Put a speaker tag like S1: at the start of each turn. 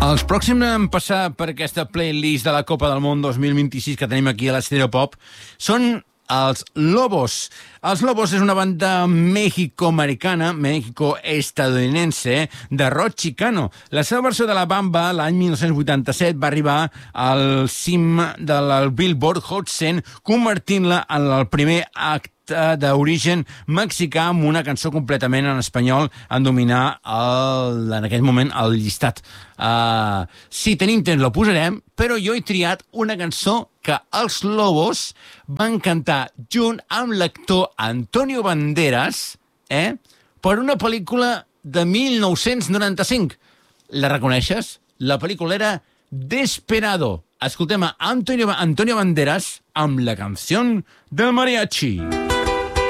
S1: Els pròxims en passar per aquesta playlist de la Copa del Món 2026 que tenim aquí a l'Estereo Pop són els Lobos. Els Lobos és una banda México-estadounidense de rock chicano. La seva versió de La Bamba, l'any 1987, va arribar al cim del Billboard Hot 100, convertint-la en el primer acte d'origen mexicà amb una cançó completament en espanyol en dominar en aquell moment el llistat. Si tenim temps la posarem, però jo he triat una cançó que els Lobos van cantar junt amb l'actor Antonio Banderas per una pel·lícula de 1995. La reconeixes? La pel·lícula era Desperado. Escoltem a Antonio Banderas amb la canció del mariachi.